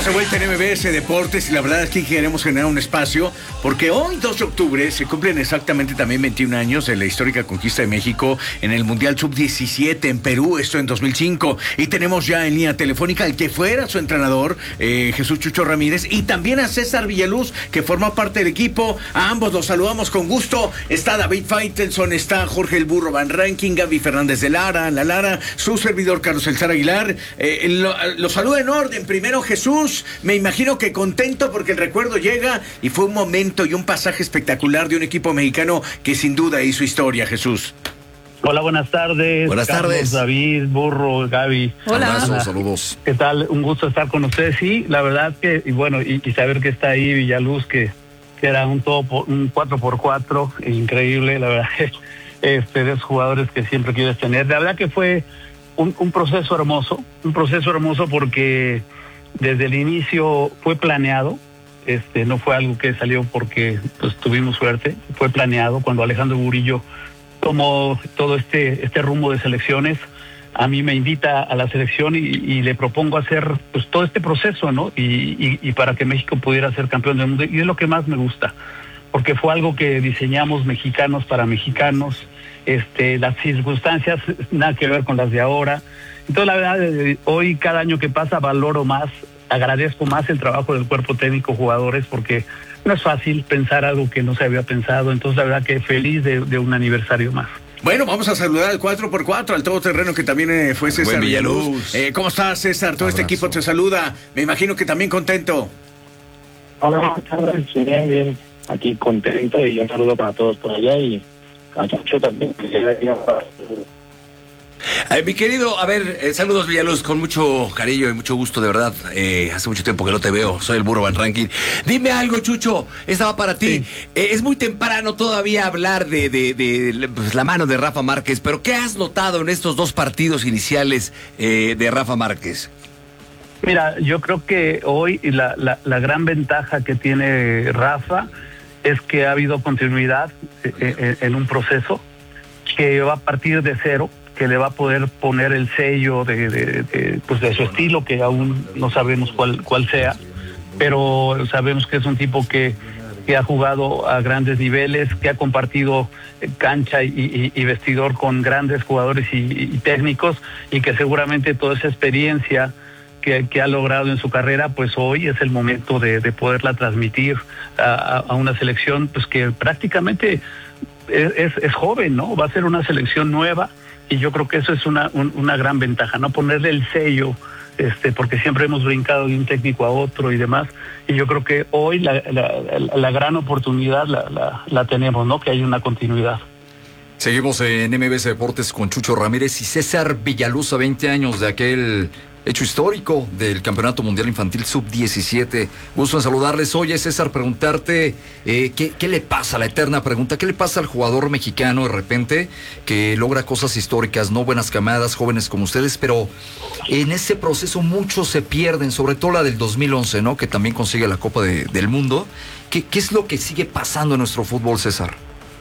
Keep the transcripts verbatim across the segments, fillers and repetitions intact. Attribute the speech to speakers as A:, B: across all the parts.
A: Estamos de vuelta en M B S Deportes y la verdad es que queremos generar un espacio porque hoy, dos de octubre, se cumplen exactamente también veintiún años de la histórica conquista de México en el Mundial sub diecisiete en Perú, esto en dos mil cinco. Y tenemos ya en línea telefónica al que fuera su entrenador, eh, Jesús Chucho Ramírez, y también a César Villaluz, que forma parte del equipo. A ambos los saludamos con gusto. Está David Faitelson, está Jorge el Burro Van Ranking, Gaby Fernández de Lara, La Lara, su servidor Carlos Elzar Aguilar. Eh, lo, lo saludo en orden. Primero, Jesús, me imagino que contento porque el recuerdo llega y fue un momento y un pasaje espectacular de un equipo mexicano que sin duda hizo historia, Jesús.
B: Hola, buenas tardes.
A: Buenas
B: Carlos,
A: tardes.
B: David, Burro, Gaby.
C: Hola.
B: Hola.
D: Saludos.
B: ¿Qué tal? Un gusto estar con ustedes. Sí, la verdad que, y bueno, y, y saber que está ahí Villaluz, que, que era un todo por, un cuatro por cuatro, increíble, la verdad. Este, de esos jugadores que siempre quieres tener. La verdad que fue un, un proceso hermoso, un proceso hermoso porque desde el inicio fue planeado. Este, no fue algo que salió porque pues tuvimos suerte, fue planeado. Cuando Alejandro Burillo tomó todo este este rumbo de selecciones, a mí me invita a la selección y, y le propongo hacer pues todo este proceso, ¿no? Y, y, y para que México pudiera ser campeón del mundo, y es lo que más me gusta, porque fue algo que diseñamos mexicanos para mexicanos. Este, las circunstancias nada que ver con las de ahora. Entonces la verdad, hoy cada año que pasa valoro más, agradezco más el trabajo del cuerpo técnico, jugadores, porque no es fácil pensar algo que no se había pensado. Entonces la verdad que feliz de, de un aniversario más.
A: Bueno, vamos a saludar al cuatro por cuatro, al todoterreno que también eh, fue César Villaluz. Eh, ¿Cómo estás, César? Todo este equipo te saluda. Me imagino que también contento.
E: Hola, buenas tardes. Bien, bien. Aquí contento y un saludo para todos por allá y a Chucho también. Que ya
D: Eh, mi querido, a ver, eh, saludos Villaluz, con mucho cariño y mucho gusto, de verdad. Eh, hace mucho tiempo que no te veo, soy el Burro Van Ranking. Dime algo, Chucho, esta va para ti. Sí. Eh, es muy temprano todavía hablar de, de, de, de pues, la mano de Rafa Márquez, pero ¿qué has notado en estos dos partidos iniciales eh, de Rafa Márquez?
B: Mira, yo creo que hoy la, la, la gran ventaja que tiene Rafa es que ha habido continuidad en, en un proceso que va a partir de cero, que le va a poder poner el sello de, de, de, pues de su estilo, que aún no sabemos cuál, cuál sea, pero sabemos que es un tipo que, que ha jugado a grandes niveles, que ha compartido cancha y, y, y vestidor con grandes jugadores y, y técnicos, y que seguramente toda esa experiencia Que, que ha logrado en su carrera, pues hoy es el momento de, de poderla transmitir a, a una selección pues que prácticamente es, es, es joven, ¿no? Va a ser una selección nueva y yo creo que eso es una, un, una gran ventaja, ¿no? Ponerle el sello, este, porque siempre hemos brincado de un técnico a otro y demás, y yo creo que hoy la, la, la, la gran oportunidad la, la, la tenemos, ¿no? Que hay una continuidad.
D: Seguimos en M B S Deportes con Chucho Ramírez y César Villaluz, a veinte años de aquel hecho histórico del Campeonato Mundial Infantil sub diecisiete. Gusto en saludarles. Oye, César, preguntarte eh, ¿qué, qué le pasa, la eterna pregunta, qué le pasa al jugador mexicano de repente que logra cosas históricas, no buenas camadas, jóvenes como ustedes, pero en ese proceso muchos se pierden, sobre todo la del dos mil once, ¿no? Que también consigue la Copa de, del Mundo. ¿Qué, ¿Qué es lo que sigue pasando en nuestro fútbol, César?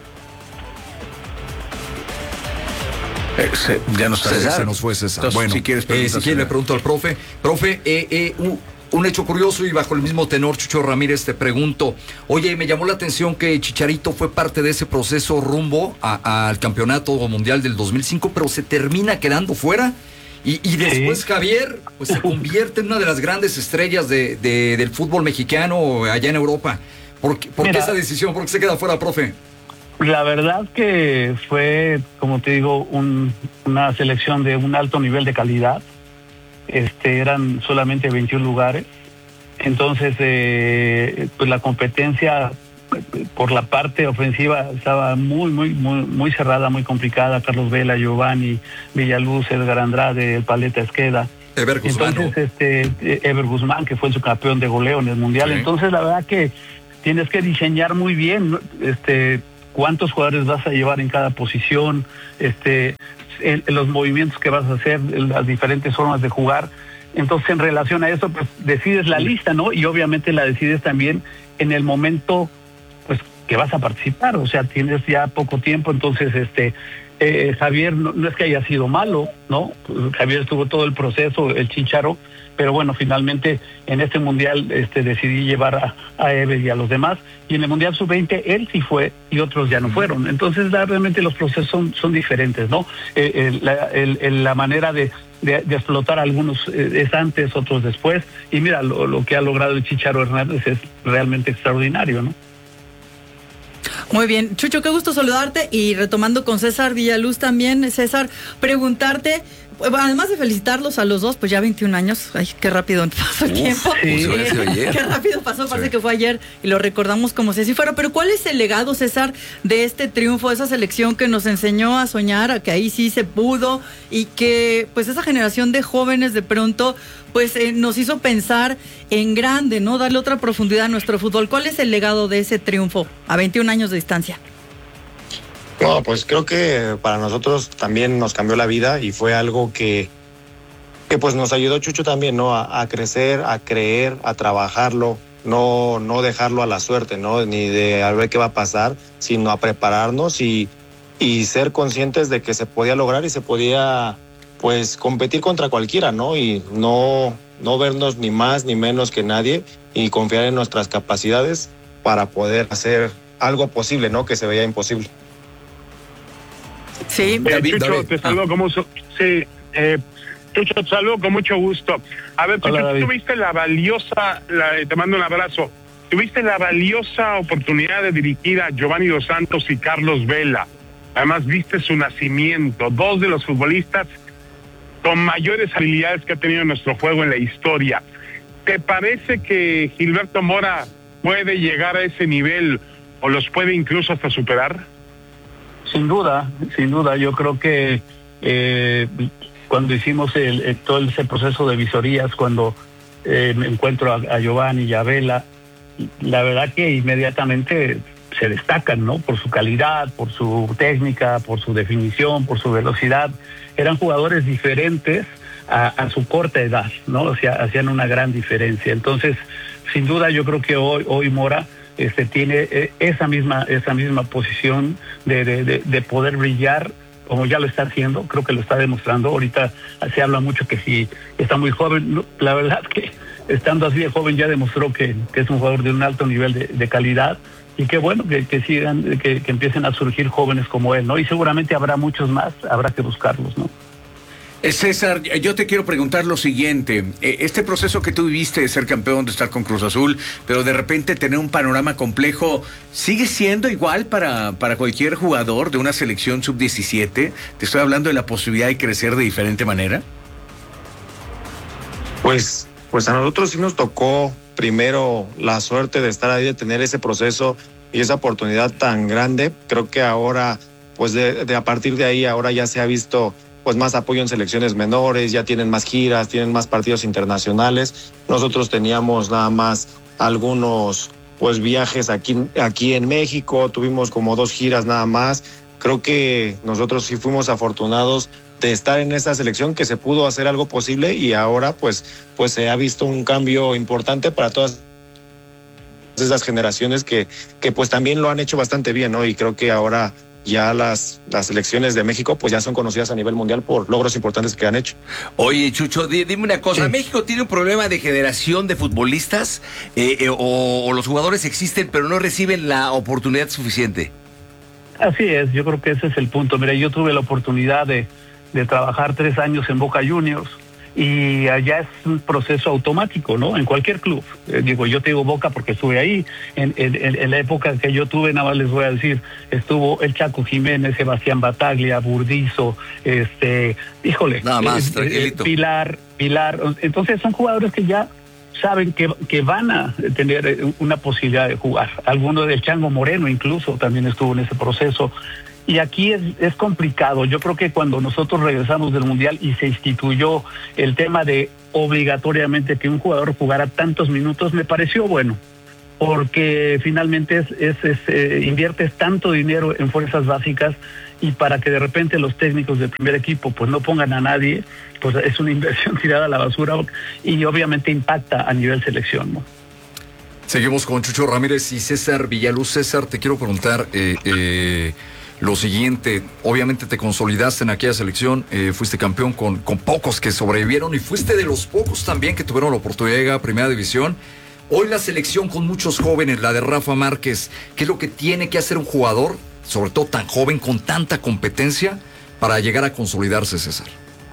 A: Eh, se, ya no está
D: César.
A: César.
D: Se nos fue César.
A: Entonces,
D: bueno,
A: si quieres,
D: eh, si quiere le pregunto al profe. Profe, eh, eh, un, un hecho curioso y bajo el mismo tenor, Chucho Ramírez, te pregunto. Oye, me llamó la atención que Chicharito fue parte de ese proceso rumbo a, a, al Campeonato Mundial del dos mil cinco, pero se termina quedando fuera. Y, y después sí. Javier pues se convierte en una de las grandes estrellas de, de, del fútbol mexicano allá en Europa. ¿Por, por qué esa decisión? ¿Por qué se queda fuera, profe?
B: La verdad que fue, como te digo, un, una selección de un alto nivel de calidad. Este, eran solamente veintiún lugares. Entonces, eh, pues la competencia por la parte ofensiva estaba muy, muy, muy, muy cerrada, muy complicada. Carlos Vela, Giovanni, Villaluz, Edgar Andrade, el Paleta Esqueda.
D: Ever Guzmán.
B: Entonces, este, Ever Guzmán, que fue el subcampeón de goleo en el Mundial. Sí. Entonces, la verdad que tienes que diseñar muy bien, este, cuántos jugadores vas a llevar en cada posición, este, el, los movimientos que vas a hacer, las diferentes formas de jugar. Entonces, en relación a eso, pues decides la lista, ¿no? Y obviamente la decides también en el momento, pues, que vas a participar. O sea, tienes ya poco tiempo, entonces, este, Eh, Javier no, no es que haya sido malo, ¿no? Javier estuvo todo el proceso, el Chícharo, pero bueno, finalmente en este mundial este, decidí llevar a, a Eve y a los demás, y en el mundial sub veinte él sí fue y otros ya no fueron. Entonces realmente los procesos son, son diferentes, ¿no? Eh, eh, la, el, el, la manera de, de, de explotar a algunos eh, es antes, otros después, y mira, lo, lo que ha logrado el Chícharo Hernández es realmente extraordinario, ¿no?
C: Muy bien, Chucho, qué gusto saludarte, y retomando con César Villaluz también, César, preguntarte, además de felicitarlos a los dos, pues ya veintiún años, ay, qué rápido pasó el Uf, tiempo,
A: sí.
C: eh, qué rápido pasó, parece sí. que fue ayer y lo recordamos como si así fuera, pero ¿cuál es el legado, César, de este triunfo, de esa selección que nos enseñó a soñar, a que ahí sí se pudo, y que pues esa generación de jóvenes de pronto pues eh, nos hizo pensar en grande, ¿no? Darle otra profundidad a nuestro fútbol? ¿Cuál es el legado de ese triunfo a veintiún años de distancia?
E: No, pues creo que para nosotros también nos cambió la vida, y fue algo que, que pues nos ayudó Chucho también, ¿no? A, a crecer, a creer, a trabajarlo, no, no dejarlo a la suerte, ¿no? Ni de a ver qué va a pasar, sino a prepararnos y, y ser conscientes de que se podía lograr y se podía pues competir contra cualquiera, ¿no? Y no, no vernos ni más ni menos que nadie, y confiar en nuestras capacidades para poder hacer algo posible, ¿no? Que se veía imposible.
C: Sí,
F: David, Chucho, David. te saludo ah. con mucho, sí, eh, Chucho, te saludo con mucho gusto. A ver, Chucho, Hola, tú tuviste la valiosa, la, te mando un abrazo, tuviste la valiosa oportunidad de dirigir a Giovanni Dos Santos y Carlos Vela. Además, viste su nacimiento, dos de los futbolistas con mayores habilidades que ha tenido nuestro juego en la historia. ¿Te parece que Gilberto Mora puede llegar a ese nivel o los puede incluso hasta superar?
B: Sin duda, sin duda. Yo creo que eh, cuando hicimos el, el, todo ese proceso de visorías, cuando eh, me encuentro a, a Giovanni y a Vela, la verdad que inmediatamente se destacan, ¿no? Por su calidad, por su técnica, por su definición, por su velocidad. Eran jugadores diferentes a, a su corta edad, ¿no? O sea, hacían una gran diferencia. Entonces, sin duda, yo creo que hoy, hoy Mora este, tiene esa misma, esa misma posición de, de, de, de poder brillar, como ya lo está haciendo. Creo que lo está demostrando. Ahorita se habla mucho que si está muy joven. La verdad que estando así de joven ya demostró que, que es un jugador de un alto nivel de, de calidad. Y qué bueno que, que sigan, que, que empiecen a surgir jóvenes como él, ¿no? Y seguramente habrá muchos más, habrá que buscarlos, ¿no?
A: César, yo te quiero preguntar lo siguiente. Este proceso que tú viviste de ser campeón, de estar con Cruz Azul, pero de repente tener un panorama complejo, ¿sigue siendo igual para, para cualquier jugador de una selección sub diecisiete? Te estoy hablando de la posibilidad de crecer de diferente manera.
E: Pues, pues a nosotros sí nos tocó primero la suerte de estar ahí, de tener ese proceso y esa oportunidad tan grande. Creo que ahora, pues de, de a partir de ahí, ahora ya se ha visto pues más apoyo en selecciones menores, ya tienen más giras, tienen más partidos internacionales. Nosotros teníamos nada más algunos pues viajes aquí, aquí en México, tuvimos como dos giras nada más. Creo que nosotros sí fuimos afortunados de estar en esta selección, que se pudo hacer algo posible, y ahora pues, pues se ha visto un cambio importante para todas esas generaciones que, que pues también lo han hecho bastante bien, ¿no? Y creo que ahora ya las, las selecciones de México pues ya son conocidas a nivel mundial por logros importantes que han hecho.
G: Oye, Chucho, di, dime una cosa,
B: Sí.
G: ¿México tiene un problema de generación de futbolistas eh, eh, o, o los jugadores existen pero no reciben la oportunidad suficiente?
B: Así es, yo creo que ese es el punto. Mira, yo tuve la oportunidad de, de trabajar tres años en Boca Juniors, y allá es un proceso automático, ¿no? En cualquier club. Eh, digo, yo te digo Boca porque estuve ahí. En, en, en la época que yo tuve, nada más les voy a decir, estuvo el Chaco Jiménez, Sebastián Bataglia, Burdizo, este, híjole,
G: Nada más,
B: eh,
G: tranquilito.
B: eh, Pilar, Pilar. Entonces son jugadores que ya saben que, que van a tener una posibilidad de jugar. Alguno del Chango Moreno incluso también estuvo en ese proceso. Y aquí es, es complicado. Yo creo que cuando nosotros regresamos del Mundial y se instituyó el tema de obligatoriamente que un jugador jugara tantos minutos, me pareció bueno, porque finalmente es, es, es eh, inviertes tanto dinero en fuerzas básicas, y para que de repente los técnicos del primer equipo pues no pongan a nadie, pues es una inversión tirada a la basura, y obviamente impacta a nivel selección, ¿no?
D: Seguimos con Chucho Ramírez y César Villaluz. César, te quiero preguntar, eh, eh, lo siguiente, obviamente te consolidaste en aquella selección, eh, fuiste campeón con, con pocos que sobrevivieron y fuiste de los pocos también que tuvieron la oportunidad de llegar a Primera División. Hoy la selección con muchos jóvenes, la de Rafa Márquez, ¿qué es lo que tiene que hacer un jugador, sobre todo tan joven, con tanta competencia, para llegar a consolidarse, César?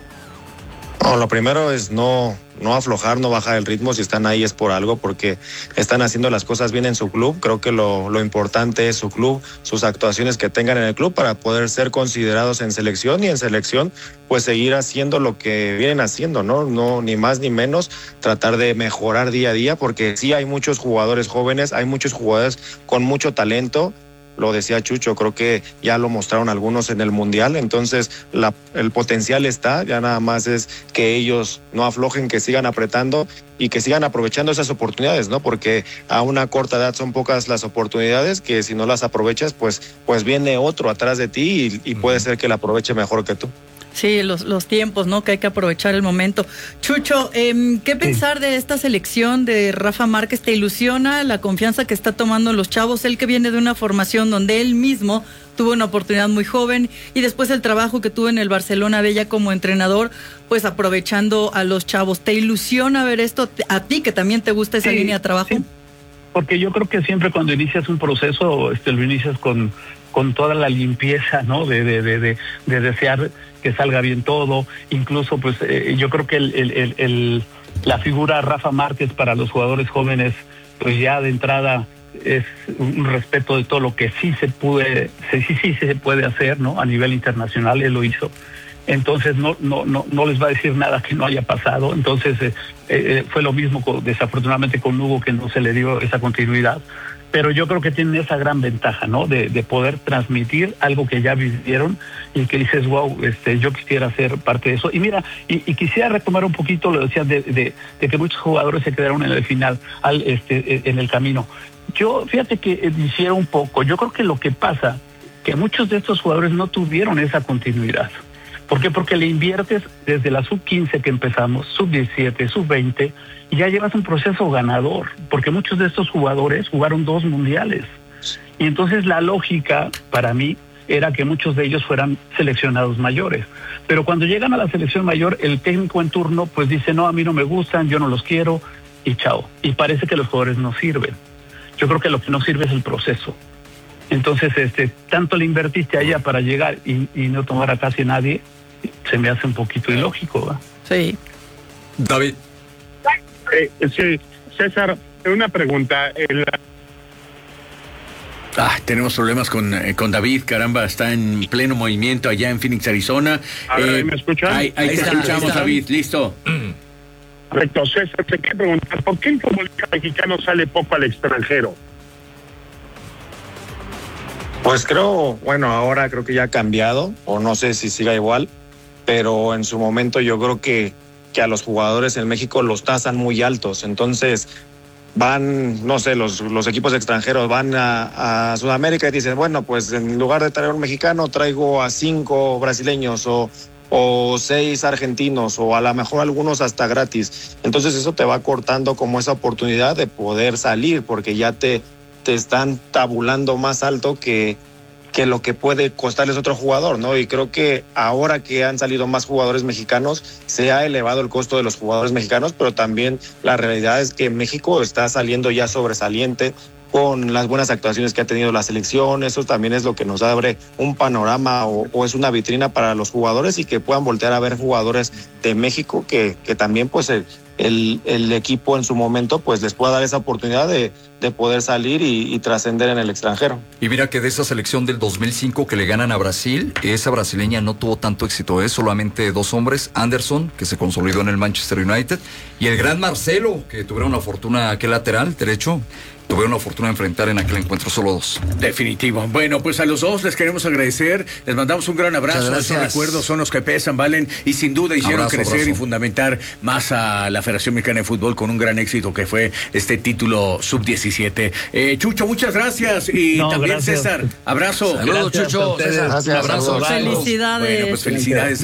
E: No, lo primero es no, no aflojar, no bajar el ritmo. Si están ahí es por algo, porque están haciendo las cosas bien en su club. Creo que lo, lo importante es su club, sus actuaciones que tengan en el club para poder ser considerados en selección, y en selección pues seguir haciendo lo que vienen haciendo, ¿no? No, ni más ni menos, tratar de mejorar día a día, porque sí hay muchos jugadores jóvenes, hay muchos jugadores con mucho talento. Lo decía Chucho, creo que ya lo mostraron algunos en el Mundial, entonces la, el potencial está, ya nada más es que ellos no aflojen, que sigan apretando y que sigan aprovechando esas oportunidades, ¿no? Porque a una corta edad son pocas las oportunidades que si no las aprovechas, pues, pues viene otro atrás de ti y, y puede ser que la aproveche mejor que tú.
C: Sí, los, los tiempos, ¿no? Que hay que aprovechar el momento. Chucho, eh, ¿qué pensar sí. de esta selección de Rafa Márquez? ¿Te ilusiona la confianza que está tomando los chavos? Él que viene de una formación donde él mismo tuvo una oportunidad muy joven y después el trabajo que tuvo en el Barcelona B ya como entrenador, pues aprovechando a los chavos. ¿Te ilusiona ver esto a ti que también te gusta esa sí, línea de trabajo?
B: Sí. Porque yo creo que siempre cuando inicias un proceso, este, lo inicias con, con toda la limpieza, ¿no? De, de, de, de, de desear que salga bien todo. Incluso, pues, eh, yo creo que el, el, el, el, la figura Rafa Márquez para los jugadores jóvenes, pues ya de entrada es un respeto de todo lo que sí se puede, sí, sí, sí se puede hacer, ¿no? A nivel internacional, él lo hizo. Entonces no no no no les va a decir nada que no haya pasado. Entonces eh, eh, fue lo mismo con, desafortunadamente con Hugo, que no se le dio esa continuidad, pero yo creo que tienen esa gran ventaja, ¿no? De, de poder transmitir algo que ya vivieron y que dices, wow, este, yo quisiera ser parte de eso. Y mira, y, y quisiera retomar un poquito lo decías de, de, de que muchos jugadores se quedaron en el final, al este en el camino. Yo, fíjate que hicieron un poco, yo creo que lo que pasa, que muchos de estos jugadores no tuvieron esa continuidad. ¿Por qué? Porque le inviertes desde la sub quince que empezamos, sub diecisiete, sub veinte, y ya llevas un proceso ganador, porque muchos de estos jugadores jugaron dos mundiales. Y entonces la lógica, para mí, era que muchos de ellos fueran seleccionados mayores. Pero cuando llegan a la selección mayor, el técnico en turno pues dice, no, a mí no me gustan, yo no los quiero, y chao. Y parece que los jugadores no sirven. Yo creo que lo que no sirve es el proceso. Entonces, este, tanto le invertiste allá para llegar y, y no tomar a casi nadie, se me hace un poquito ilógico, ¿va?
C: Sí.
D: David.
F: Eh, sí, César, una pregunta. El...
A: Ah, tenemos problemas con, eh, con David, caramba, está en pleno movimiento allá en Phoenix, Arizona.
F: A ver,
A: eh,
F: ¿me escuchan?
A: Ahí, ahí, ahí te está, escuchamos, ahí David, listo.
F: Correcto, César, te quiero preguntar, ¿por qué el futbolista mexicano sale poco al extranjero?
E: Pues creo, bueno, ahora creo que ya ha cambiado, o no sé si siga igual, pero en su momento yo creo que, que a los jugadores en México los tasan muy altos, entonces van, no sé, los, los equipos extranjeros van a, a Sudamérica y dicen, bueno, pues en lugar de traer un mexicano, traigo a cinco brasileños o, o seis argentinos, o a lo mejor algunos hasta gratis. Entonces eso te va cortando como esa oportunidad de poder salir, porque ya te... te están tabulando más alto que, que lo que puede costarles otro jugador, ¿no? Y creo que ahora que han salido más jugadores mexicanos, se ha elevado el costo de los jugadores mexicanos, pero también la realidad es que México está saliendo ya sobresaliente con las buenas actuaciones que ha tenido la selección. Eso también es lo que nos abre un panorama o, o es una vitrina para los jugadores, y que puedan voltear a ver jugadores de México que, que también pues el, el, el equipo en su momento pues les pueda dar esa oportunidad de, de poder salir y, y trascender en el extranjero.
D: Y mira que de esa selección del dos mil cinco que le ganan a Brasil, esa brasileña no tuvo tanto éxito, ¿eh? Solamente dos hombres, Anderson, que se consolidó en el Manchester United, y el gran Marcelo, que tuvieron la fortuna, aquel lateral derecho, tuvieron la fortuna de enfrentar en aquel encuentro solo dos.
A: Definitivo. Bueno, pues a los dos les queremos agradecer, les mandamos un gran abrazo. Esos recuerdos son los que pesan, valen, y sin duda hicieron abrazo, crecer abrazo. y fundamentar más a la Federación Mexicana de Fútbol con un gran éxito que fue este título sub diecisiete. Eh, Chucho, muchas gracias, y no, también gracias. César, abrazo.
D: Saludos, Chucho.
E: César,
D: un abrazo.
C: Felicidades.
A: Bueno, pues felicidades.